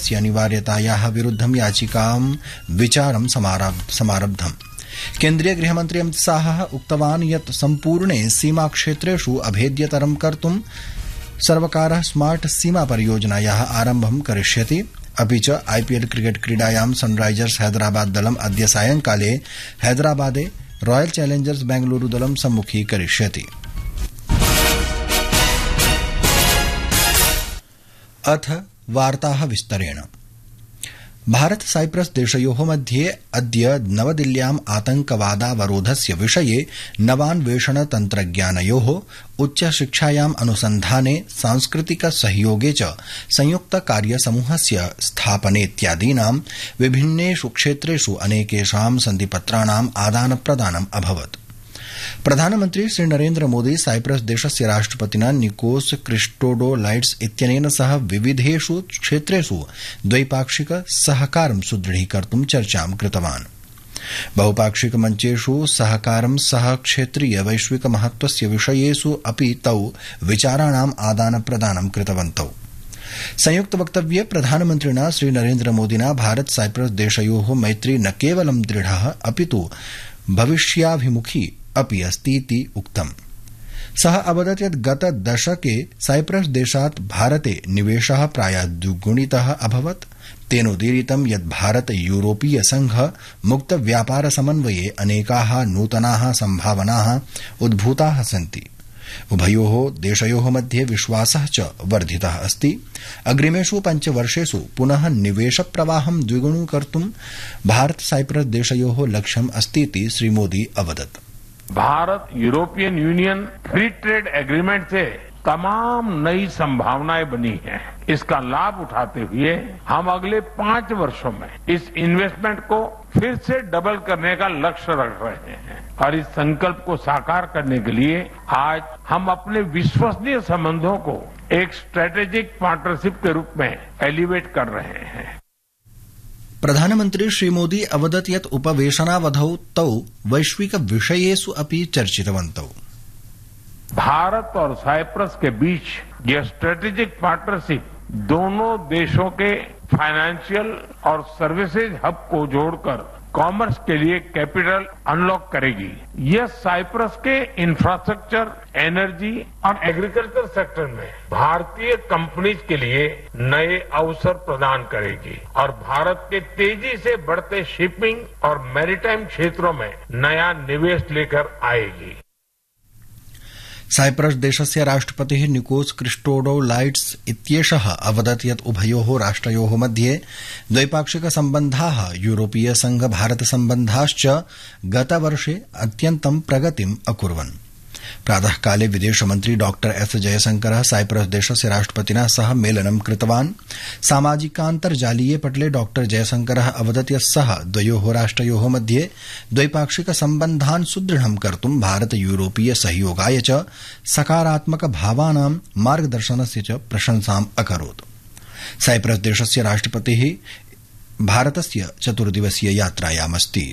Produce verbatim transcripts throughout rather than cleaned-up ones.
प्रवेशस्य अनिवार्यतायाः विरुद्धं याचिकां विचारं समारब्धम्। केन्द्रीय गृहमन्त्री अमित शाहः उक्तवान् यत् सम्पूर्णे सीमाक्षेत्रेषु अभेद्यतरं कर्तुं सर्वकारः स्मार्ट सीमा परियोजनायाः आरम्भं करिष्यति। अपि च आईपीएल क्रिकेट क्रीडायां सनराइजर्स हैदराबाद दलम् अद्य सायंकाले हैदराबादे रॉयल चैलेंजर्स बेंगलुरू दलं सम्मुखीकरिष्यति। अथ वार्ताः विस्तरेण। भारत साइप्रस देशयोः मध्ये अद्य नवदिल्ल्याम् आतंकवादावरोधस्य विषये नवान्वेषण तन्त्रज्ञानयोः उच्चशिक्षायाम् अनुसन्धाने सांस्कृतिक सहयोगे च संयुक्त कार्यसमूहस्य स्थापनेत्यादीनां विभिन्नेषु क्षेत्रेषु अनेकेषां सन्धिपत्राणाम् आदानप्रदानम् अभवत्। प्रधानमन्त्री श्री नरेन्द्र मोदी साइप्रस देशस्य राष्ट्रपतिना निकोस क्रिस्टोडोलाइड्स इत्यनेन सह विविधेषु क्षेत्रेषु द्वैपाक्षिक सहकारं सुदृढीकर्तुं चर्चां कृतवान्। बहुपाक्षिक मञ्चेषु सहकारं सह क्षेत्रीय वैश्विक महत्वस्य विषयेषु अपि तौ विचाराणाम् आदानप्रदानं कृतवन्तौ। संयुक्त वक्तव्ये प्रधानमन्त्रिणा श्री नरेन्द्र मोदिना भारत साइप्रस देशयोः मैत्री न केवलं दृढः अपितु भविष्याभिमुखी अपि अस्तीति उक्तम्। सः अवदत् यत् गत दशके साइप्रस देशात् भारते निवेशः प्रायः द्विगुणितः अभवत्। तेनोदीरितं यत् भारत यूरोपीय संघ मुक्त व्यापार समन्वये अनेकाः नूतनाः सम्भावनाः उद्भूताः सन्ति। उभयोः देशयोः मध्ये विश्वासः च वर्धितः अस्ति। अग्रिमेषु पञ्चवर्षेषु पुनः निवेश प्रवाहं द्विगुणीकर्तुं भारत साइप्रस देशयोः लक्ष्यम् अस्तीति श्री मोदी अवदत्। Bharata European union free trade agreement से तमाम नई संभावनाएं बनी हैं। इसका लाभ उठाते हुए हम अगले पांच वर्षों में इस इन्वेस्टमेंट को फिर से डबल करने का लक्ष्य रख रहे हैं और इस संकल्प को साकार करने के लिए आज हम अपने विश्वसनीय संबंधों को एक स्ट्रेटेजिक पार्टनरशिप के रूप में एलिवेट कर रहे हैं। प्रधानमन्त्री श्री मोदी अवदत् यत् उपवेशनावधौ तौ वैश्विक विषयेषु अपि चर्चितवन्तौ। भारत और साइप्रस के बीच यह स्ट्रेटेजिक पार्टनरशिप दोनों देशों के फाइनेंशियल और सर्विसेज हब को जोड़कर कॉमर्स के लिए कैपिटल अनलॉक करेगी। यह साइप्रस के इंफ्रास्ट्रक्चर, एनर्जी और एग्रीकल्चर सेक्टर में भारतीय कंपनीज के लिए नए अवसर प्रदान करेगी और भारत के तेजी से बढ़ते शिपिंग और मैरीटाइम क्षेत्रों में नया निवेश लेकर आएगी। साइप्रस देशस्य राष्ट्रपतिः निकोस क्रिस्टोडोलाइड्स इत्येषः अवदत् यत् उभयोः राष्ट्रयोः मध्ये द्वैपाक्षिक सम्बन्धाः यूरोपीय संघ भारत सम्बन्धाश्च गतवर्षे अत्यन्तं प्रगतिम् अकुर्वन्। प्रातःकाले विदेशमन्त्री डॉक्टर एस जयशंकरः साइप्रस देशस्य राष्ट्रपतिना सह मेलनं कृतवान्। सामाजिकान्तर्जालीये पटले डॉक्टर जयशंकरः अवदत् यत् सः द्वयोः राष्ट्रयोः मध्ये द्वैपाक्षिक सम्बन्धान् सुदृढं कर्तुं भारत यूरोपीय सहयोगाय च सकारात्मक भावानां मार्गदर्शनस्य च प्रशंसाम् अकरोत्। साइप्रस देशस्य राष्ट्रपतिः भारतस्य चतुर्दिवसीय यात्रायामस्ति।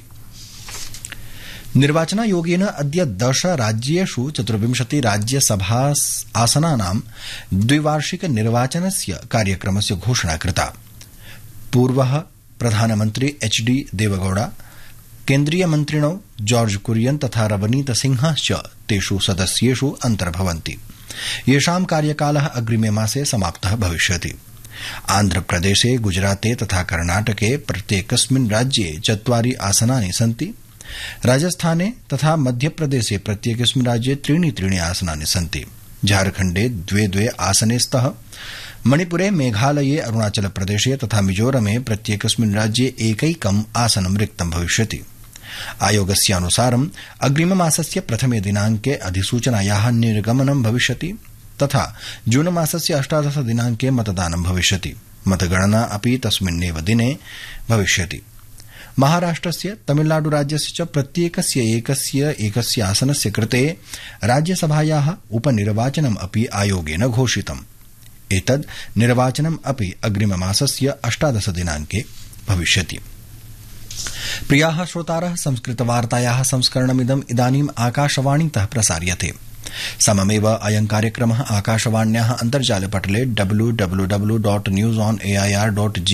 निर्वाचनायोगेन अद्य दश राज्येषु चतुर्विंशति राज्यसभा आसनानां द्विवार्षिक निर्वाचनस्य कार्यक्रमस्य घोषणा कृता। पूर्वः प्रधानमन्त्री एच डी देवगौड़ा, केन्द्रीय मन्त्रिणौ जॉर्ज कुरियन तथा रवनीत सिंहश्च तेषु सदस्येषु अन्तर्भवन्ति। येषां कार्यकालः अग्रिमे मासे समाप्तः भविष्यति। आन्ध्रप्रदेशे, गुजराते तथा कर्णाटके प्रत्येकस्मिन् राज्ये चत्वारि आसनानि सन्ति। राजस्थाने तथा मध्यप्रदेशे प्रत्येकस्मिन् राज्ये त्रीणि त्रीणि आसनानि सन्ति। झारखण्डे द्वे द्वे आसने स्तः। मणिपुरे, मेघालये, अरुणाचलप्रदेशे तथा मिजोरमे प्रत्येकस्मिन् राज्ये एकैकम् आसनं रिक्तं भविष्यति। आयोगस्यानुसारम् अग्रिममासस्य प्रथमे दिनाङ्के अधिसूचनायाः निर्गमनं भविष्यति तथा जूनमासस्य अष्टादश दिनाङ्के मतदानं भविष्यति। मतगणना अपि तस्मिन्नेव दिने भविष्यति। महाराष्ट्रस्य, तमिलनाडुराज्यस्य च प्रत्येकस्य एकस्य एकस्य आसनस्य कृते राज्यसभायाः उपनिर्वाचनम् अपि आयोगेन घोषितम्। एतद् निर्वाचनम् अपि अग्रिममासस्य अष्टादश दिनाङ्के भविष्यति। प्रियाः श्रोतारः, संस्कृतवार्तायाः संस्करणमिदम् इदानीम् आकाशवाणीतः प्रसार्यते। सममेव अयं कार्यक्रमः आकाशवाण्याः अन्तर्जालपटले W W W dot news on A I R dot